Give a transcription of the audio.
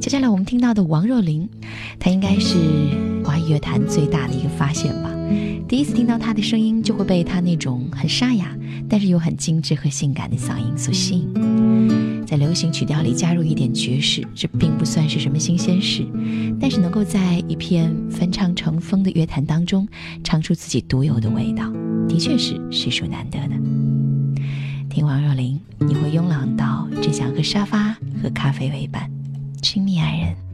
接下来我们听到的王若琳，她应该是华语乐坛最大的一个发现吧。第一次听到她的声音，就会被她那种很沙哑但是又很精致和性感的嗓音所吸引。在流行曲调里加入一点爵士，这并不算是什么新鲜事，但是能够在一片分唱成风的乐坛当中唱出自己独有的味道，的确是实属难得的。听王若琳，你会慵懒到只想和沙发和咖啡为伴。亲密爱人。